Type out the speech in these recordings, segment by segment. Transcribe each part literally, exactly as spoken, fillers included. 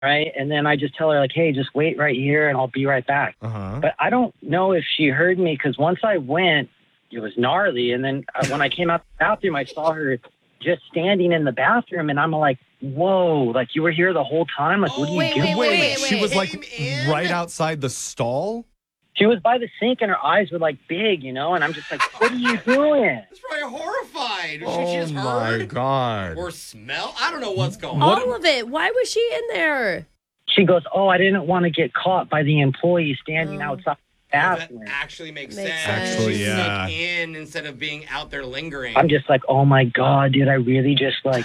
right? And then I just tell her, like, hey, just wait right here and I'll be right back. Uh-huh. But I don't know if she heard me because once I went, it was gnarly. And then uh, when I came out the bathroom, I saw her just standing in the bathroom. And I'm like, whoa, like you were here the whole time? Like, what are you Wait, doing? wait, Wait, wait, she was like Came in? right outside the stall? She was by the sink and her eyes were like big, you know? And I'm just like, what are you doing? That's probably horrified. Oh she just my heard God. or smell. I don't know what's going on. All of it. Why was she in there? She goes, oh, I didn't want to get caught by the employee standing Oh. outside the That bathroom. actually makes, Makes sense. sense. Actually, She yeah. snuck in instead of being out there lingering. I'm just like, oh my God, dude, I really just like,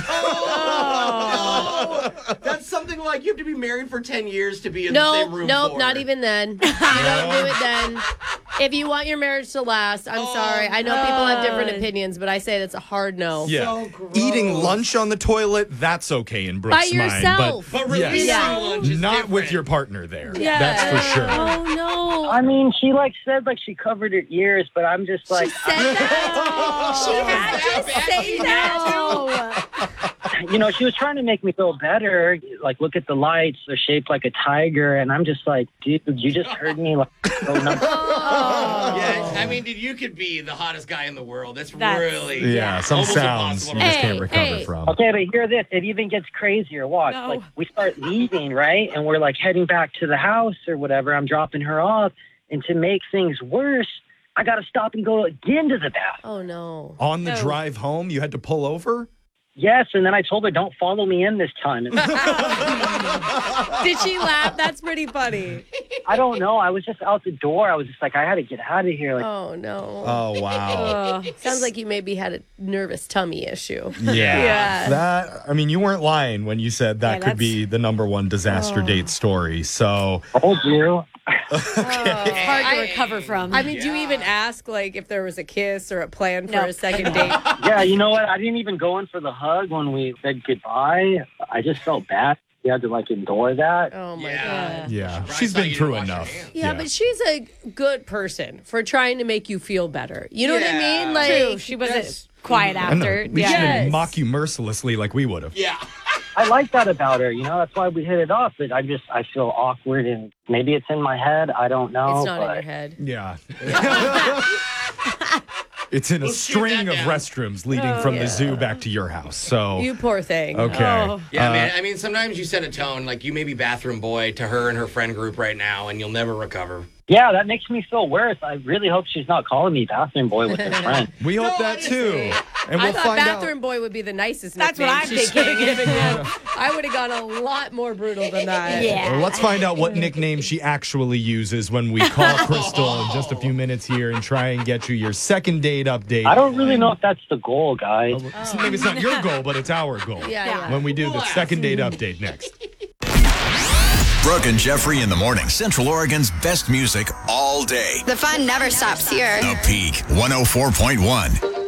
Oh, no. That's something like you have to be married for ten years to be in the No, same room nope, for. not even then. You don't do it then. If you want your marriage to last, I'm Oh, sorry. I know people have different God. opinions, but I say that's a hard no. Yeah. So gross. Eating lunch on the toilet, that's okay in Brooke's By mind. yourself. But But releasing yes, lunch is not different. with your partner there. Yeah. That's for sure. Oh, no. I mean, she like said like she covered her ears, but I'm just like, She said that. She had that to bad? say that. you know, she was trying to make me feel better. Like, look at the lights; they're shaped like a tiger, and I'm just like, dude, you just heard me like. So nuts. Oh. Yeah, I mean, dude, you could be the hottest guy in the world. That's, That's- really Yeah, some almost sounds you impossible to just Hey, can't recover hey. from. Okay, but hear this. It even gets crazier. Watch. No. Like, we start leaving, right? And we're like heading back to the house or whatever. I'm dropping her off. And to make things worse, I got to stop and go again to the bathroom. Oh, no. On the No. drive home, you had to pull over? Yes. And then I told her, don't follow me in this time. And Did she laugh? That's pretty funny. I don't know. I was just out the door. I was just like, I had to get out of here. Like, Oh, no. Oh, wow. Ugh. Sounds like you maybe had a nervous tummy issue. Yeah. Yeah. That, I mean, you weren't lying when you said that Yeah, could be the number one disaster Oh. date story. So, told you. It's hard to I- recover from. I mean, do you Yeah. even ask, like, if there was a kiss or a plan for No. a second date? Yeah, you know what? I didn't even go in for the hug when we said goodbye. I just felt bad. You had to like endure that. Oh, my Yeah. God. yeah, Surprised she's how been you through didn't wash your enough. hands. Yeah, but she's a good person for trying to make you feel better. You know what I Yeah. mean? Like, True. She wasn't That's- quiet I know. after. At least Yeah. she didn't Yes. mock you mercilessly like we would have. Yeah. I like that about her. You know, that's why we hit it off. But I just I feel awkward, and maybe it's in my head. I don't know. it's not but in your head. Yeah. It's in a Let's shoot string that of down. restrooms leading from yeah. the zoo back to your house. So, You poor thing. okay. Oh. Yeah, Uh, man. I mean, sometimes you set a tone. Like, you may be bathroom boy to her and her friend group right now, and you'll never recover. Yeah, that makes me feel worse. I really hope she's not calling me bathroom boy with her friend. We hope No, that I too. see. And I we'll thought find bathroom out. boy would be the nicest That's what nickname I'm she thinking. should have given you. I would have gone a lot more brutal than that. Yeah. Well, let's find out what nickname she actually uses when we call Crystal in just a few minutes here and try and get you your second date update. I don't really know if that's the goal, guys. So maybe it's not your goal, but it's our goal. Yeah, yeah. When we do the Relax. second date update next. Brooke and Jeffrey in the morning. Central Oregon's best music all day. The fun never stops here. The Peak one oh four point one.